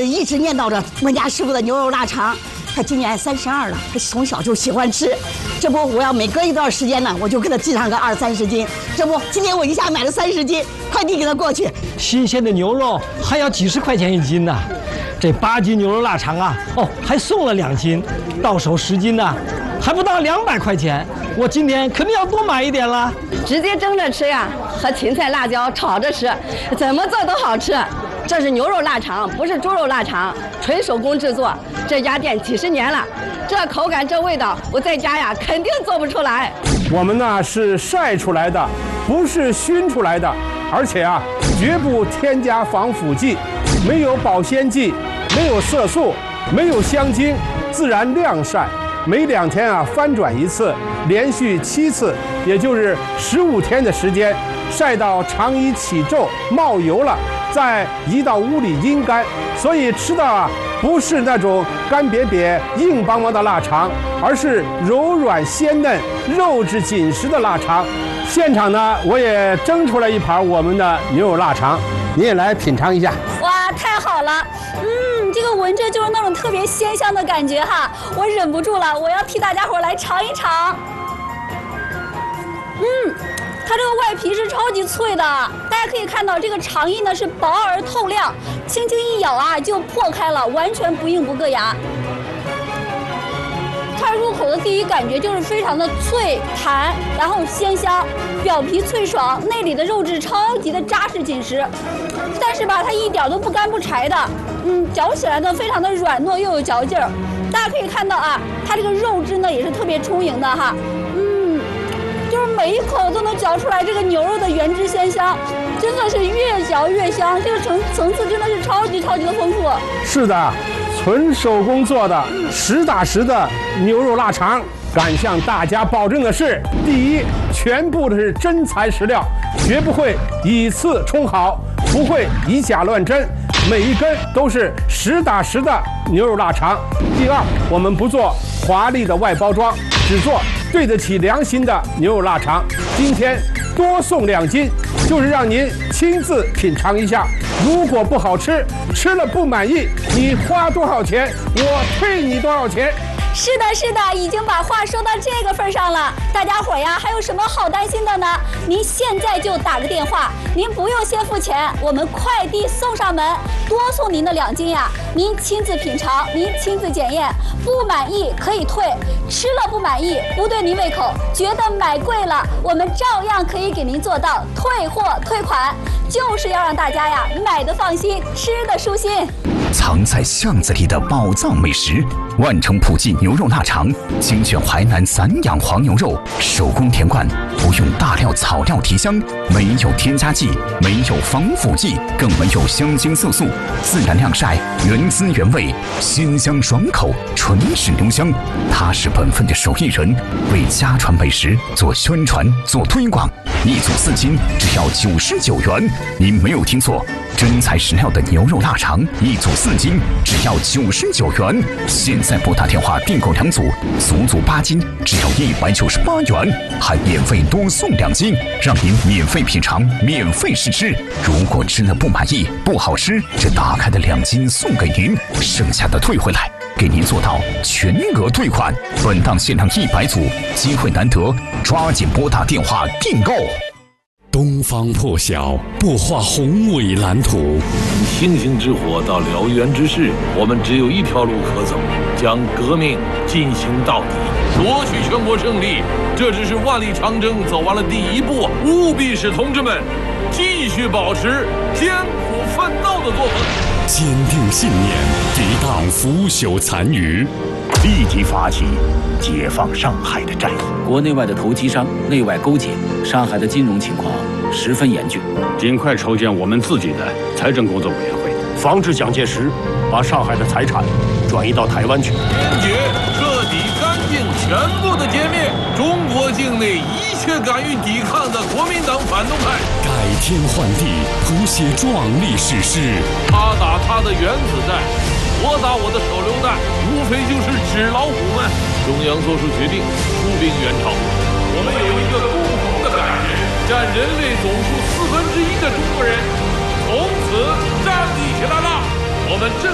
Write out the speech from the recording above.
一直念叨着我们家师傅的牛肉腊肠。他今年32了，他从小就喜欢吃。这不，我要每隔一段时间呢，我就给他寄上个20-30斤。这不，今天我一下买了30斤，快递给他过去。 新鲜的牛肉还要几10块钱1斤呢。这8斤牛肉腊肠啊，哦，还送了2斤，到手10斤呢，还不到200块钱。我今天肯定要多买一点了。 直接蒸着吃呀，和芹菜、辣椒炒着吃，怎么做都好吃。这是牛肉腊肠，不是猪肉腊肠，纯手工制作。这家店几10年了，这口感、这味道，我在家呀肯定做不出来。 我们呢是晒出来的，不是熏出来的，而且啊，绝不添加防腐剂，没有保鲜剂，没有色素，没有香精，自然晾晒。每2天啊翻转1次，连续7次，也就是15天的时间，晒到肠衣起皱、冒油了，再移到屋里阴干。所以吃到啊，不是那种干瘪瘪、硬邦邦的腊肠，而是柔软鲜嫩、肉质紧实的腊肠。现场呢，我也蒸出来一盘我们的牛肉腊肠，你也来品尝一下。 哇，太好了！这个闻着就是那种特别鲜香的感觉哈，我忍不住了，我要替大家伙来尝一尝。它这个外皮是超级脆的，大家可以看到这个肠衣呢是薄而透亮，轻轻一咬啊就破开了，完全不硬不硌牙。它入口的第一感觉就是非常的脆弹，然后鲜香，表皮脆爽，内里的肉质超级的扎实紧实，但是吧，它一点都不干不柴的，嚼起来呢非常的软糯又有嚼劲儿。大家可以看到啊，它这个肉质呢也是特别充盈的哈，就是每一口都能嚼出来这个牛肉的原汁鲜香，真的是越嚼越香，这个层次真的是超级的丰富。 是的。纯手工做的实打实的牛肉腊肠，敢向大家保证的是：第一，全部的是真材实料，绝不会以次充好，不会以假乱真，每一根都是实打实的牛肉腊肠。第二，我们不做华丽的外包装，只做对得起良心的牛肉腊肠。今天多送2斤，就是让您亲自品尝一下。如果不好吃，吃了不满意，你花多少钱，我退你多少钱。 是的，已经把话说到这个份上了。大家伙呀，还有什么好担心的呢？您现在就打个电话，您不用先付钱，我们快递送上门，多送您的2斤呀。您亲自品尝，您亲自检验，不满意可以退，吃了不满意，不对您胃口，觉得买贵了，我们照样可以给您做到退货退款，就是要让大家呀买的放心，吃的舒心。 藏在巷子里的宝藏美食，万城普记牛肉腊肠，精选淮南散养黄牛肉，手工填灌，不用大料草料提香，没有添加剂，没有防腐剂，更没有香精色素，自然晾晒，原汁原味，鲜香爽口，纯是牛香。他是本分的手艺人，为家传美食做宣传做推广。1组4斤，只要99元。您没有听错，真材实料的牛肉腊肠，1组4斤，只要99元。现在拨打电话订购2组，足足8斤，只要198元，还免费多送2斤，让您免费品尝，免费试吃。如果吃了不满意，不好吃，这打开的2斤送给您，剩下的退回来。给您做到全额退款，本档限量100组，机会难得，抓紧拨打电话订购。 东方破晓，擘画宏伟蓝图。 从星星之火到燎原之势，我们只有一条路可走，将革命进行到底，夺取全国胜利。这只是万里长征走完了第1步，务必使同志们继续保持艰苦奋斗的作风， 坚定信念，抵挡腐朽残余， 立即发起解放上海的战役。 国内外的投机商内外勾结，上海的金融情况十分严峻， 尽快筹建我们自己的财政工作委员会， 防止蒋介石把上海的财产转移到台湾去。 坚决彻底干净全部的歼灭中国境内一切敢于抵抗的国民党反动派， 改天换地，谱写壮丽史诗。 他打他的原子弹，我打我的手榴弹，无非就是纸老虎们。中央做出决定，出兵援朝。我们有一个共同的感觉，占人类总数1/4的中国人从此站立起来了。我们